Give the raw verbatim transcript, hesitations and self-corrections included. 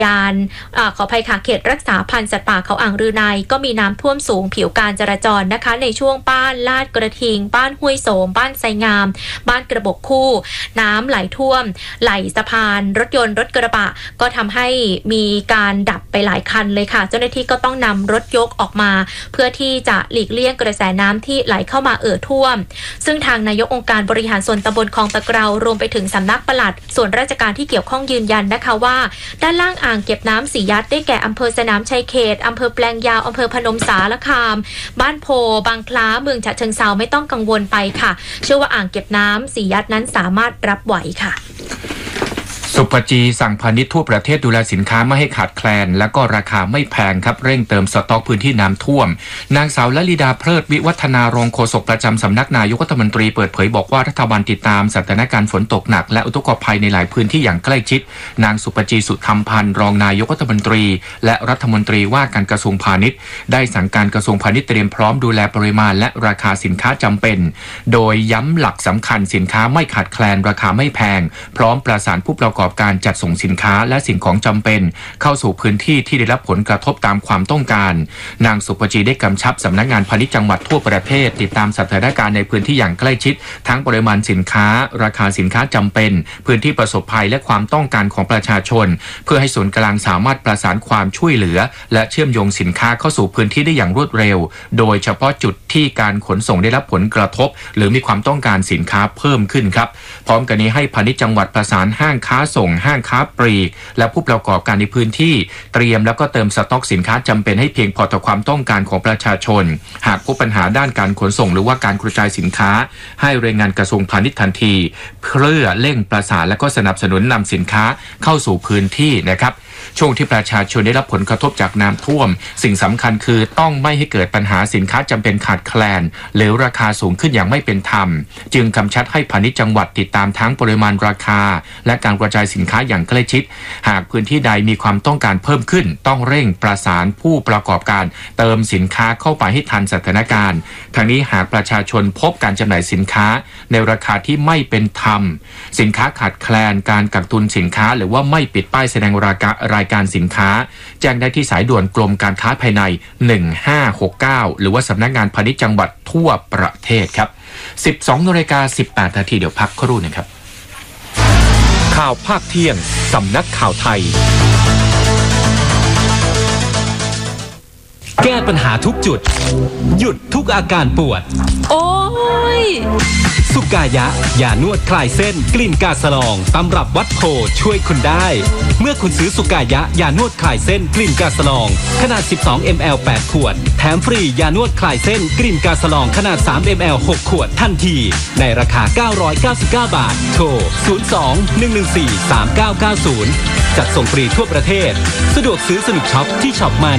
ยานอ่าขออภัยค่ะเขตรักษาพันธุ์สัตว์ป่าเขาอ่างรืนัยก็มีน้ำท่วมสูงผิวการจราจรนะคะในช่วงบ้านลาดกระทิงบ้านห้วยโสมบ้านไซงามบ้านกระบอกคู่น้ำไหลท่วมไหลสะพานรถยนต์รถกระบะก็ทำให้มีการดับไปหลายคันเลยค่ะเจ้าหน้าที่ก็ต้องนำรถยกออกมาเพื่อที่จะหลีกเลี่ยงกระแสน้ำที่ไหลเข้ามาเอ่อท่วมซึ่งทางนายกองค์การบริหารส่วนตำบลคลองตะเกรารวมไปถึงสำนักปลัดส่วนราชการที่เกี่ยวข้องยืนยันนะคะว่าด้านล่างอ่างเก็บน้ำสียัดได้แก่อำเภอสนามชัยเขตอำเภอแปลงยาวอำเภอพนมสารคามบ้านโพบางคล้าเมืองฉะเชิงเทราไม่ต้องกังวลไปค่ะเชื่อว่าอ่างเก็บน้ำสียัดนั้นสามารถรับไหวค่ะสุภจีสั่งพาณิชย์ทั่วประเทศดูแลสินค้าไม่ให้ขาดแคลนและก็ราคาไม่แพงครับเร่งเติมสต็อกพื้นที่น้ำท่วมนางสาวลลิดาเพลิดวิวัฒนารองโฆษกประจำสำนักนายกรัฐมนตรีเปิดเผยบอกว่ารัฐบาลติดตามสถานการณ์ฝนตกหนักและอุทกภัยในหลายพื้นที่อย่างใกล้ชิดนางสุภจีสุธรรมพันธ์รองนายกรัฐมนตรีและรัฐมนตรีว่าการกระทรวงพาณิชย์ได้สั่งการกระทรวงพาณิชย์เตรียมพร้อมดูแลปริมาณและราคาสินค้าจำเป็นโดยย้ำหลักสำคัญสินค้าไม่ขาดแคลนราคาไม่แพงพร้อมประสานผู้ประกอบการจัดส่งสินค้าและสิ่งของจำเป็นเข้าสู่พื้นที่ที่ได้รับผลกระทบตามความต้องการนางสุภจีได้กำชับสำนักงานพาณิชย์จังหวัดทั่วประเทศติดตามสถานการณ์ในพื้นที่อย่างใกล้ชิดทั้งปริมาณสินค้าราคาสินค้าจำเป็นพื้นที่ประสบภัยและความต้องการของประชาชนเพื่อให้ศูนย์กลางสามารถประสานความช่วยเหลือและเชื่อมโยงสินค้าเข้าสู่พื้นที่ได้อย่างรวดเร็วโดยเฉพาะจุดที่การขนส่งได้รับผลกระทบหรือมีความต้องการสินค้าเพิ่มขึ้นครับพร้อมกันนี้ให้พาณิชย์จังหวัดประสานห้างค้าส่งห้างค้าปลีกและผู้ประกอบการในพื้นที่เตรียมแล้วก็เติมสต็อกสินค้าจำเป็นให้เพียงพอต่อความต้องการของประชาชนหากพบปัญหาด้านการขนส่งหรือว่าการกระจายสินค้าให้รายงานกระทรวงพาณิชย์ทันทีเพื่อเร่งประสานและก็สนับสนุนนำสินค้าเข้าสู่พื้นที่นะครับช่วงที่ประชาชนได้รับผลกระทบจากน้ำท่วมสิ่งสำคัญคือต้องไม่ให้เกิดปัญหาสินค้าจำเป็นขาดแคลนหรือราคาสูงขึ้นอย่างไม่เป็นธรรมจึงกำชับให้พาณิชย์จังหวัดติดตามทั้งปริมาณราคาและการกระจายสินค้าอย่างใกล้ชิดหากพื้นที่ใดมีความต้องการเพิ่มขึ้นต้องเร่งประสานผู้ประกอบการเติมสินค้าเข้าไปให้ทันสถานการณ์ทางนี้หากประชาชนพบการจำหน่ายสินค้าในราคาที่ไม่เป็นธรรมสินค้าขาดแคลนการกักตุนสินค้าหรือว่าไม่ปิดป้ายแสดงราคารายการสินค้าแจ้งได้ที่สายด่วนกรมการค้าภายในหนึ่งห้าหกเก้าหรือว่าสำนักงานพาณิชย์จังหวัดทั่วประเทศครับ สิบสองนาฬิกาสิบแปดนาทีเดี๋ยวพักครู่นะครับข่าวภาคเที่ยงสำนักข่าวไทยแก้ปัญหาทุกจุดหยุดทุกอาการปวดโอ้ยสุกายะยานวดคลายเส้นกลิ่นกาสลองตำรับวัดโพช่วยคุณได้เมื่อคุณซื้อสุกายะยานวดคลายเส้นกลิ่นกาสลองขนาดสิบสองมิลลิลิตร แปดขวดแถมฟรียานวดคลายเส้นกลิ่นกาสลองขนาดสามมิลลิลิตร หกขวดทันทีในราคาเก้าร้อยเก้าสิบเก้าบาทโทรศูนย์ สอง หนึ่ง หนึ่ง สี่ สาม เก้า เก้า ศูนย์จัดส่งฟรีทั่วประเทศสะดวกซื้อสนุกช็อปที่ช็อปมา